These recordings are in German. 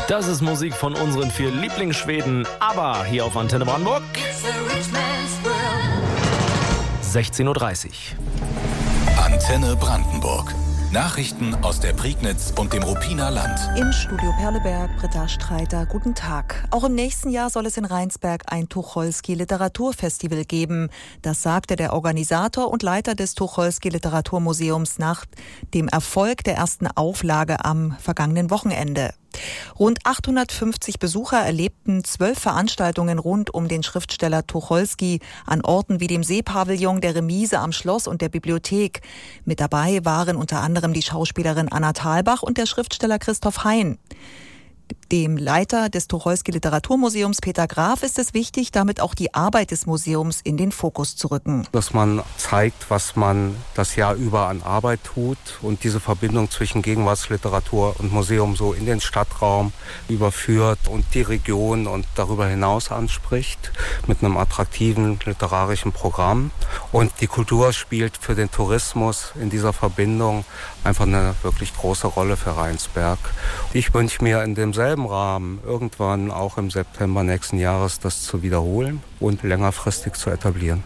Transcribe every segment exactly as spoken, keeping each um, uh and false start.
Das ist Musik von unseren vier Lieblingsschweden, ABBA, hier auf Antenne Brandenburg. sechzehn Uhr dreißig. Antenne Brandenburg. Nachrichten aus der Prignitz und dem Ruppiner Land. Im Studio Perleberg, Britta Streiter, guten Tag. Auch im nächsten Jahr soll es in Rheinsberg ein Tucholsky-Literaturfestival geben. Das sagte der Organisator und Leiter des Tucholsky-Literaturmuseums nach dem Erfolg der ersten Auflage am vergangenen Wochenende. Rund achthundertfünfzig Besucher erlebten zwölf Veranstaltungen rund um den Schriftsteller Tucholsky an Orten wie dem Seepavillon, der Remise am Schloss und der Bibliothek. Mit dabei waren unter anderem die Schauspielerin Anna Thalbach und der Schriftsteller Christoph Hein. Dem Leiter des Tucholsky-Literaturmuseums, Peter Graf, ist es wichtig, damit auch die Arbeit des Museums in den Fokus zu rücken. Dass man zeigt, was man das Jahr über an Arbeit tut und diese Verbindung zwischen Gegenwartsliteratur und Museum so in den Stadtraum überführt und die Region und darüber hinaus anspricht mit einem attraktiven literarischen Programm. Und die Kultur spielt für den Tourismus in dieser Verbindung einfach eine wirklich große Rolle für Rheinsberg. Ich wünsche mir in demselben Rahmen irgendwann auch im September nächsten Jahres das zu wiederholen und längerfristig zu etablieren.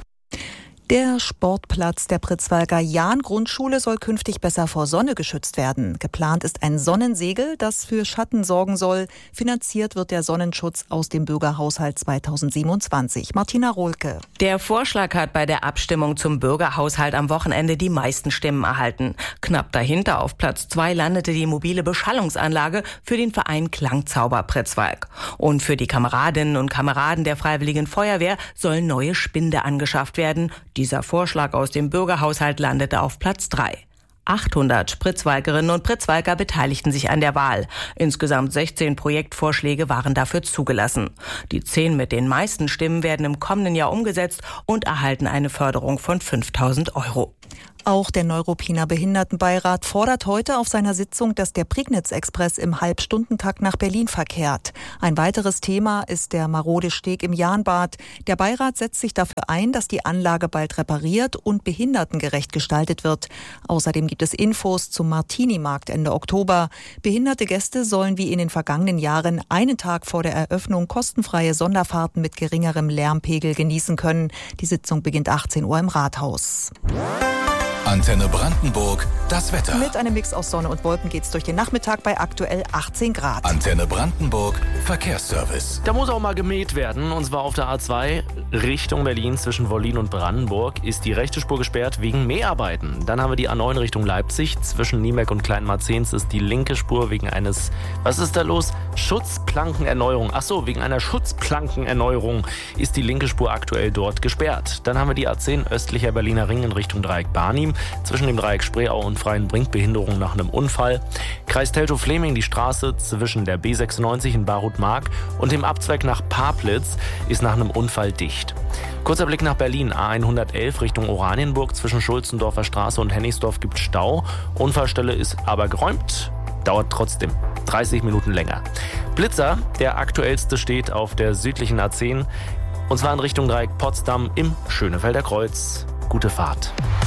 Der Sportplatz der Pritzwalker Jahn-Grundschule soll künftig besser vor Sonne geschützt werden. Geplant ist ein Sonnensegel, das für Schatten sorgen soll. Finanziert wird der Sonnenschutz aus dem Bürgerhaushalt zweitausendsiebenundzwanzig. Martina Rohlke. Der Vorschlag hat bei der Abstimmung zum Bürgerhaushalt am Wochenende die meisten Stimmen erhalten. Knapp dahinter auf Platz zwei landete die mobile Beschallungsanlage für den Verein Klangzauber Pritzwalk. Und für die Kameradinnen und Kameraden der Freiwilligen Feuerwehr sollen neue Spinde angeschafft werden. Dieser Vorschlag aus dem Bürgerhaushalt landete auf Platz drei. achthundert Pritzwalkerinnen und Pritzwalker beteiligten sich an der Wahl. Insgesamt sechzehn Projektvorschläge waren dafür zugelassen. Die zehn mit den meisten Stimmen werden im kommenden Jahr umgesetzt und erhalten eine Förderung von fünftausend Euro. Auch der Neuruppiner Behindertenbeirat fordert heute auf seiner Sitzung, dass der Prignitz-Express im Halbstundentakt nach Berlin verkehrt. Ein weiteres Thema ist der marode Steg im Jahnbad. Der Beirat setzt sich dafür ein, dass die Anlage bald repariert und behindertengerecht gestaltet wird. Außerdem gibt es Infos zum Martini-Markt Ende Oktober. Behinderte Gäste sollen wie in den vergangenen Jahren einen Tag vor der Eröffnung kostenfreie Sonderfahrten mit geringerem Lärmpegel genießen können. Die Sitzung beginnt achtzehn Uhr im Rathaus. Antenne Brandenburg, das Wetter. Mit einem Mix aus Sonne und Wolken geht's durch den Nachmittag bei aktuell achtzehn Grad. Antenne Brandenburg, Verkehrsservice. Da muss auch mal gemäht werden, und zwar auf der A zwei Richtung Berlin zwischen Wollin und Brandenburg ist die rechte Spur gesperrt wegen Mäharbeiten. Dann haben wir die A neun Richtung Leipzig. Zwischen Niemek und Kleinmarzens ist die linke Spur wegen eines, was ist da los? Schutzplankenerneuerung. Ach so, wegen einer Schutzplankenerneuerung ist die linke Spur aktuell dort gesperrt. Dann haben wir die A zehn östlicher Berliner Ring in Richtung Dreieck Barnim. Zwischen dem Dreieck Spreeau und Freienbrink Behinderung nach einem Unfall. Kreis Teltow-Fleming, die Straße zwischen der B sechsundneunzig in Barut-Mark und dem Abzweig nach Paplitz ist nach einem Unfall dicht. Kurzer Blick nach Berlin. A hundertelf Richtung Oranienburg zwischen Schulzendorfer Straße und Hennigsdorf gibt Stau. Unfallstelle ist aber geräumt. Dauert trotzdem dreißig Minuten länger. Blitzer, der aktuellste, steht auf der südlichen A zehn. Und zwar in Richtung Dreieck Potsdam im Schönefelder Kreuz. Gute Fahrt.